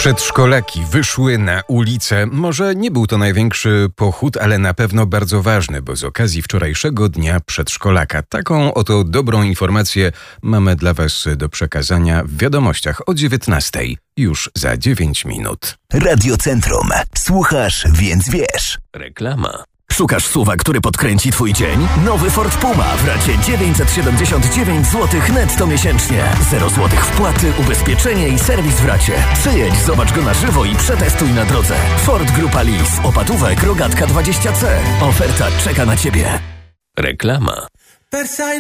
Przedszkolaki wyszły na ulicę. Może nie był to największy pochód, ale na pewno bardzo ważny, bo z okazji wczorajszego Dnia Przedszkolaka. Taką oto dobrą informację mamy dla Was do przekazania w wiadomościach o 19:00. Już za 9 minut. Radiocentrum. Słuchasz, więc wiesz. Reklama. Szukasz SUV-a, który podkręci Twój dzień? Nowy Ford Puma w racie 979 zł netto miesięcznie. 0 zł wpłaty, ubezpieczenie i serwis w racie. Przyjedź, zobacz go na żywo i przetestuj na drodze. Ford Grupa Lease. Opatówek Rogatka 20C. Oferta czeka na Ciebie. Reklama.